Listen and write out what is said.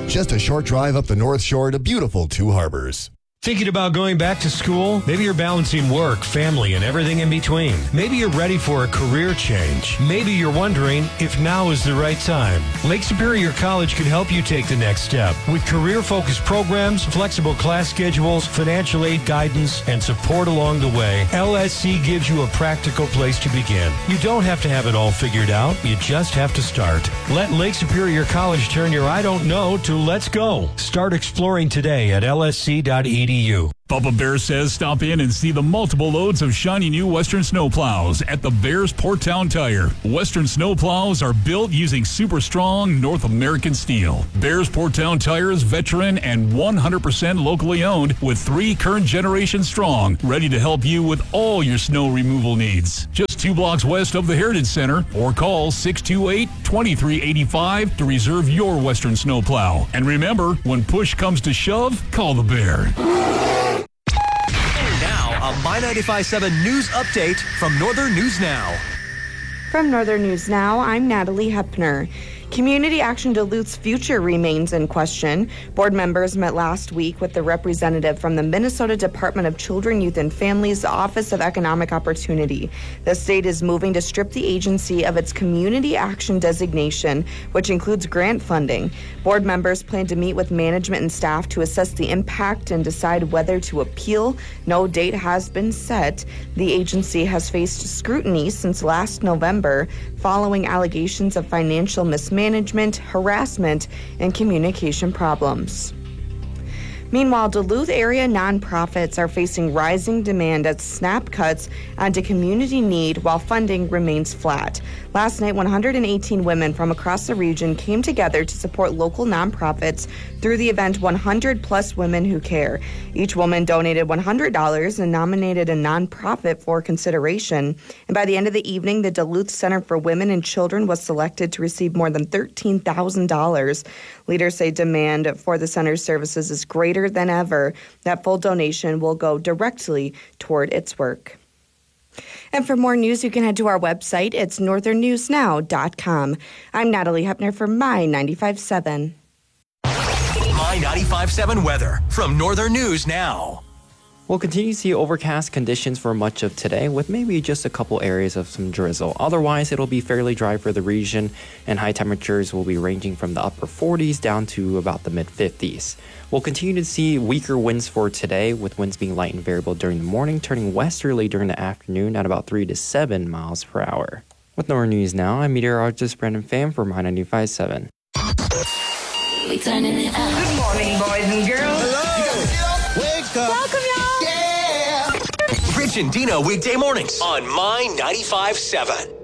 Just a short drive up the North Shore to beautiful Two Harbors. Thinking about going back to school? Maybe you're balancing work, family, and everything in between. Maybe you're ready for a career change. Maybe you're wondering if now is the right time. Lake Superior College can help you take the next step. With career-focused programs, flexible class schedules, financial aid guidance, and support along the way, LSC gives you a practical place to begin. You don't have to have it all figured out. You just have to start. Let Lake Superior College turn your I don't know to let's go. Start exploring today at lsc.edu. Bubba Bear says stop in and see the multiple loads of shiny new Western snowplows at the Bears Porttown Tire. Western snowplows are built using super strong North American steel. Bears Porttown Tire is veteran and 100% locally owned with 3 current generation strong, ready to help you with all your snow removal needs. Just 2 blocks west of the Heritage Center, or call 628-2385 to reserve your Western snowplow. And remember, when push comes to shove, call the Bear. A My 95.7 News update from Northern News Now. From Northern News Now, I'm Natalie Hepner. Community Action Duluth's future remains in question. Board members met last week with the representative from the Minnesota Department of Children, Youth, and Families Office of Economic Opportunity. The state is moving to strip the agency of its community action designation, which includes grant funding. Board members plan to meet with management and staff to assess the impact and decide whether to appeal. No date has been set. The agency has faced scrutiny since last November following allegations of financial mismanagement, harassment, and communication problems. Meanwhile, Duluth area nonprofits are facing rising demand as SNAP cuts onto community need while funding remains flat. Last night, 118 women from across the region came together to support local nonprofits through the event 100 Plus Women Who Care. Each woman donated $100 and nominated a nonprofit for consideration. And by the end of the evening, the Duluth Center for Women and Children was selected to receive more than $13,000. Leaders say demand for the center's services is greater than ever. That full donation will go directly toward its work. And for more news, you can head to our website. It's northernnewsnow.com. I'm Natalie Hepner for My 95.7. My 95.7 weather from Northern News Now. We'll continue to see overcast conditions for much of today, with maybe just a couple areas of some drizzle. Otherwise, it'll be fairly dry for the region, and high temperatures will be ranging from the upper 40s down to about the mid-50s. We'll continue to see weaker winds for today, with winds being light and variable during the morning, turning westerly during the afternoon at about 3 to 7 miles per hour. With Northern News Now, I'm meteorologist Brendan Pham for My 95.7. We turning it up. Good morning, boys and girls. Hello. You gotta get up. Wake up. Welcome, y'all. Rich and Dino weekday mornings on My 95.7.